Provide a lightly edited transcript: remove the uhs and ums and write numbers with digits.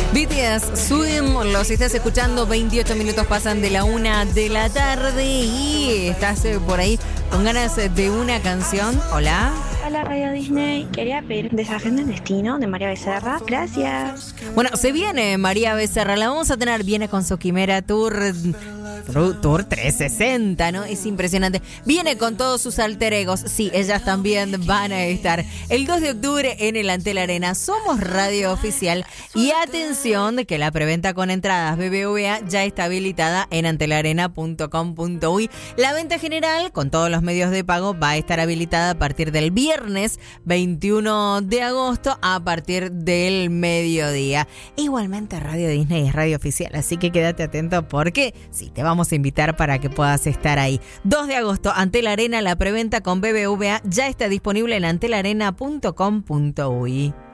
BTS Swim, los estás escuchando, 28 minutos pasan de la 1 de la tarde y estás por ahí con ganas de una canción. Hola. Hola Radio Disney, quería pedir Desagenda el Destino de María Becerra. Gracias. Bueno, se viene María Becerra, la vamos a tener, viene con su Quimera Tour 360, ¿no? Es impresionante. Viene con todos sus alter egos. Sí, ellas también van a estar el 2 de octubre en el Antel Arena. Somos radio oficial y atención de que la preventa con entradas BBVA ya está habilitada en antelarena.com.uy. La venta general con todos los medios de pago va a estar habilitada a partir del viernes 21 de agosto a partir del mediodía. Igualmente Radio Disney es radio oficial, así que quédate atento porque sí, te vamos a invitar para que puedas estar ahí. 2 de agosto, Antel Arena, la preventa con BBVA ya está disponible en antelarena.com.uy.